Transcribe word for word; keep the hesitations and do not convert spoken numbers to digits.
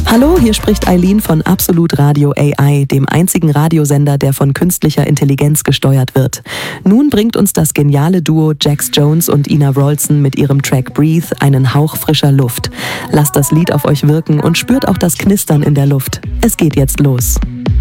Hallo, hier spricht Eileen von Absolut Radio A I, dem einzigen Radiosender, der von künstlicher Intelligenz gesteuert wird. Nun bringt uns das geniale Duo Jax Jones und Ina Wroldsen mit ihrem Track Breathe einen Hauch frischer Luft. Lasst das Lied auf euch wirken und spürt auch das Knistern in der Luft. Es geht jetzt los.